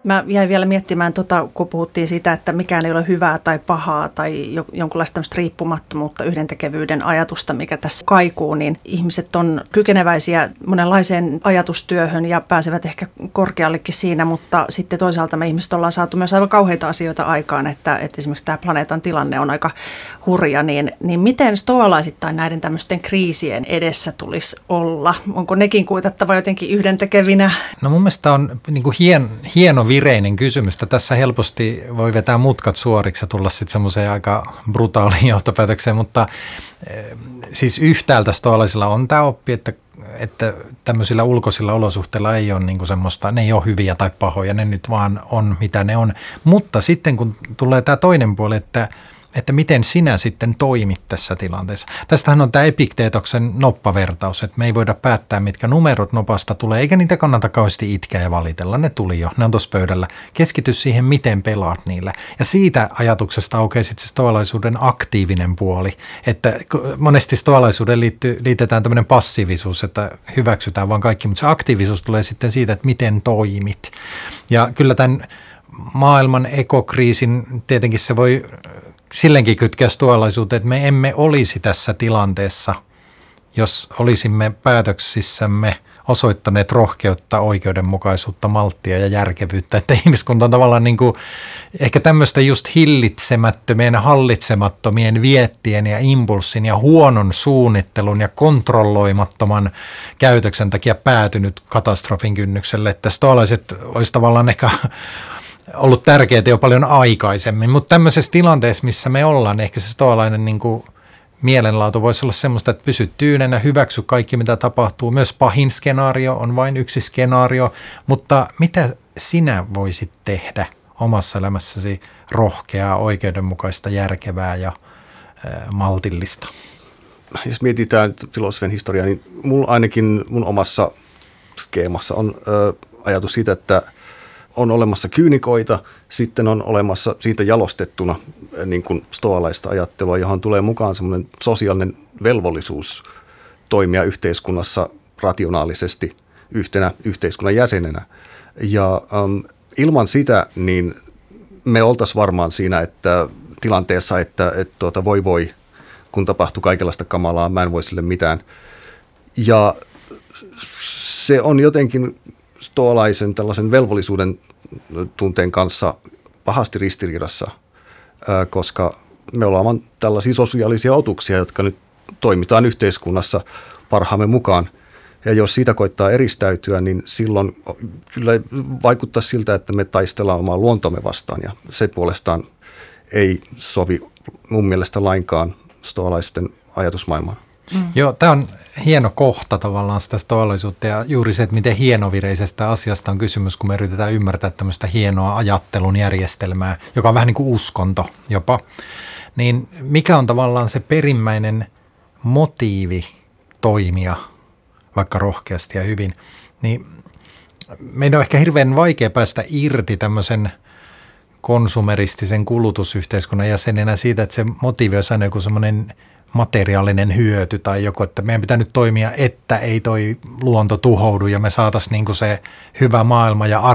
Mä jäin vielä miettimään, kun puhuttiin siitä, että mikään ei ole hyvää tai pahaa tai jonkunlaista tämmöistä riippumattomuutta, yhdentekevyyden ajatusta, mikä tässä kaikuu, niin ihmiset on kykeneväisiä monenlaiseen ajatustyöhön ja pääsevät ehkä korkeallekin siinä, mutta sitten toisaalta me ihmiset ollaan saatu myös aivan kauheita asioita aikaan, että esimerkiksi tämä planeetan tilanne on aika hurja, niin miten stoalaisittain näiden tämmöisten kriisien edessä tulisi olla? Onko nekin kuitattava jotenkin yhdentekevinä? No mun mielestä on niin kuin hieno vireinen kysymys. Tässä helposti voi vetää mutkat suoriksi ja tulla sitten semmoiseen aika brutaaliin johtopäätökseen, mutta siis yhtäältä stoalaisilla on tämä oppi, että tämmöisillä ulkoisilla olosuhteilla ei ole niin kuin semmoista, ne ei ole hyviä tai pahoja, ne nyt vaan on mitä ne on. Mutta sitten kun tulee tämä toinen puoli, että miten sinä sitten toimit tässä tilanteessa. Tästähän on tämä Epikteetoksen noppavertaus, että me ei voida päättää, mitkä numerot nopasta tulee, eikä niitä kannata kauheasti itkeä ja valitella. Ne tuli jo, ne on tuossa pöydällä. Keskity siihen, miten pelaat niillä. Ja siitä ajatuksesta aukeaa sitten se stoalaisuuden aktiivinen puoli, että monesti stoalaisuuden liitetään tämmöinen passiivisuus, että hyväksytään vaan kaikki, mutta se aktiivisuus tulee sitten siitä, että miten toimit. Ja kyllä tämän maailman ekokriisin tietenkin se voi silleenkin kytkeä stoalaisuuteen, että me emme olisi tässä tilanteessa, jos olisimme päätöksissämme osoittaneet rohkeutta, oikeudenmukaisuutta, malttia ja järkevyyttä. Että ihmiskunta on tavallaan niin kuin ehkä tämmöistä just hillitsemättömien, hallitsemattomien viettien ja impulssin ja huonon suunnittelun ja kontrolloimattoman käytöksen takia päätynyt katastrofin kynnykselle. Että stoalaiset olisi tavallaan ehkä ollut tärkeää jo paljon aikaisemmin, mutta tämmöisessä tilanteessa, missä me ollaan, ehkä se stoalainen niin kuin mielenlaatu voisi olla semmoista, että pysy tyynenä, hyväksy kaikki, mitä tapahtuu. Myös pahin skenaario on vain yksi skenaario, mutta mitä sinä voisit tehdä omassa elämässäsi rohkeaa, oikeudenmukaista, järkevää ja maltillista? Jos mietitään filosofian historiaa, niin ainakin mun omassa skeemassa on ajatus siitä, että on olemassa kyynikoita, sitten on olemassa siitä jalostettuna niin kuin stoalaista ajattelua, johon tulee mukaan semmoinen sosiaalinen velvollisuus toimia yhteiskunnassa rationaalisesti yhtenä yhteiskunnan jäsenenä. Ja ilman sitä niin me oltaisiin varmaan siinä tilanteessa, että voi, kun tapahtuu kaikenlaista kamalaa, mä en voi sille mitään. Ja se on jotenkin stoalaisen tällaisen velvollisuuden tunteen kanssa pahasti ristiriidassa, koska me ollaan tällaisia sosiaalisia otuksia, jotka nyt toimitaan yhteiskunnassa parhaamme mukaan. Ja jos siitä koittaa eristäytyä, niin silloin kyllä vaikuttaa siltä, että me taistellaan omaa luontomme vastaan. Ja se puolestaan ei sovi mun mielestä lainkaan stoalaisten ajatusmaailmaan. Joo, tämä on hieno kohta tavallaan sitä stoalaisuutta ja juuri se, että miten hienovireisestä asiasta on kysymys, kun me yritetään ymmärtää tämmöistä hienoa ajattelun järjestelmää, joka on vähän niin kuin uskonto jopa. Niin mikä on tavallaan se perimmäinen motiivi toimia vaikka rohkeasti ja hyvin, niin meidän on ehkä hirveän vaikea päästä irti tämmöisen konsumeristisen kulutusyhteiskunnan jäsenenä siitä, että se motiivi on aina joku semmoinen materiaalinen hyöty tai joku, että meidän pitää nyt toimia, että ei toi luonto tuhoudu ja me saataisiin niin kuin se hyvä maailma ja